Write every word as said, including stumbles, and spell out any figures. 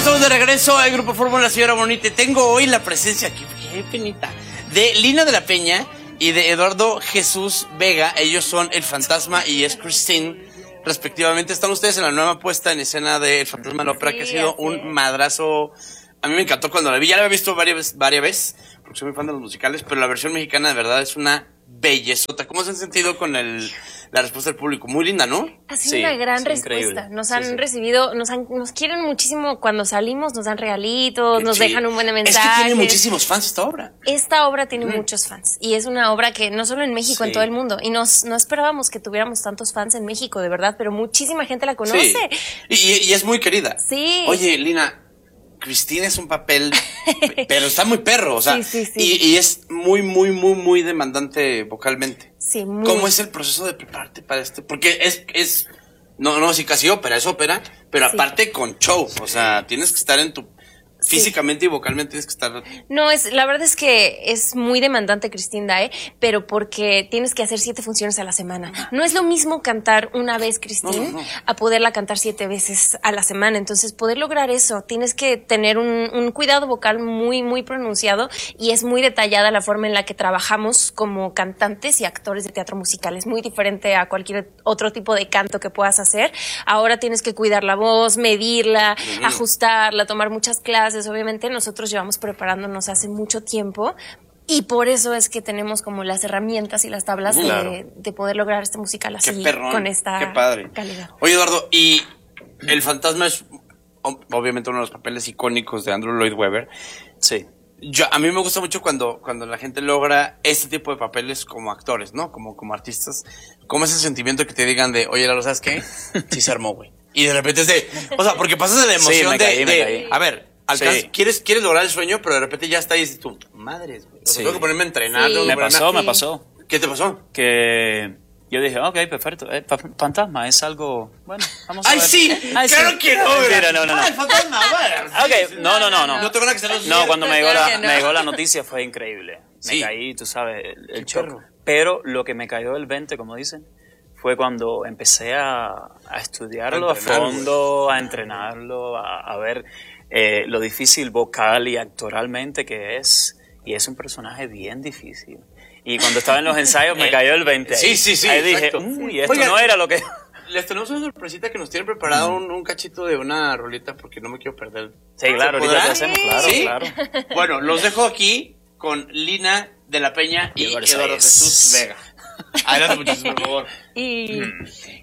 estamos de regreso al Grupo Fórmula, la señora Bonita. Tengo hoy la presencia, qué, qué penita, de Lina de la Peña y de Eduardo Jesús Vega. Ellos son El Fantasma y es Christine, respectivamente. Están ustedes en la nueva puesta en escena de El Fantasma de la Ópera, sí, que ha sido un es. madrazo. A mí me encantó cuando la vi. Ya la había visto varias, varias veces, porque soy muy fan de los musicales, pero la versión mexicana de verdad es una bellezota. ¿Cómo se han sentido con el, la respuesta del público? Muy linda, ¿no? Ha sido sí, una gran respuesta. Increíble. Nos han sí, sí. recibido, nos han, nos quieren muchísimo cuando salimos, nos dan regalitos, nos sí. dejan un buen mensaje. Es que tiene muchísimos fans esta obra. Esta obra tiene mm. muchos fans. Y es una obra que no solo en México, sí. en todo el mundo. Y nos, no esperábamos que tuviéramos tantos fans en México, de verdad, pero muchísima gente la conoce. Sí. Y, y es muy querida. Sí. Oye, Lina, Christine es un papel, pero está muy perro, o sea, sí, sí, sí. Y, y es muy, muy, muy, muy demandante vocalmente. Sí, muy. ¿Cómo es el proceso de prepararte para este? Porque es, es, no, no, sí, casi ópera, es ópera, pero sí. aparte con show, o sea, tienes que estar en tu, físicamente sí. y vocalmente tienes que estar. No, es, la verdad es que es muy demandante Christine Dae, pero porque tienes que hacer siete funciones a la semana. No es lo mismo cantar una vez Christine no, no, no. a poderla cantar siete veces a la semana. Entonces, poder lograr eso, tienes que tener un, un cuidado vocal muy, muy pronunciado, y es muy detallada la forma en la que trabajamos como cantantes y actores de teatro musical. Es muy diferente a cualquier otro tipo de canto que puedas hacer. Ahora tienes que cuidar la voz, medirla, uh-huh. ajustarla, tomar muchas clases. Obviamente nosotros llevamos preparándonos hace mucho tiempo y por eso es que tenemos como las herramientas y las tablas claro. de, de poder lograr este musical así, con esta qué padre. calidad. Oye, Eduardo, y El Fantasma es obviamente uno de los papeles icónicos de Andrew Lloyd Webber. Sí. Yo, a mí me gusta mucho cuando, cuando la gente logra este tipo de papeles como actores, ¿no? Como, como artistas. Como ese sentimiento que te digan de, oye, Lalo, ¿sabes qué? Sí se armó, güey. Y de repente es de, o sea, porque pasas de la emoción sí, caí, de, de a ver, Alcanz, sí. ¿quieres, quieres lograr el sueño, pero de repente ya está ahí y dices tú, madres, güey. O sea, sí. tengo que ponerme a entrenar. Sí. Me pasó, me pasó. ¿Qué te pasó? Que yo dije, ok, perfecto. El fantasma es algo, bueno, vamos a ¡Ay, ver. sí! ¡Ay, claro sí! que no! Mentira, no, no, no. ¡Ah, el fantasma! Bueno, okay, no, no, no, no. No te van a que se los No, cuando me llegó, la, no. me llegó la noticia fue increíble. Me sí. caí, tú sabes, el, el chorro. Pero lo que me cayó del veinte, como dicen, fue cuando empecé a, a estudiarlo a, a fondo, a entrenarlo, a, a ver eh, lo difícil vocal y actoralmente que es. Y es un personaje bien difícil. Y cuando estaba en los ensayos me cayó el veinte. Ahí, sí, sí, sí. Ahí dije, uy, esto Oiga, no era lo que... Les tenemos una sorpresita que nos tienen preparado mm. un, un cachito de una rolita porque no me quiero perder. Sí, claro, ahorita lo hacemos, claro, ¿Sí? claro. Bueno, los dejo aquí con Lina de la Peña y Eduardo Jesús Vega. Adelante, muchachos, por favor. Y... Mm.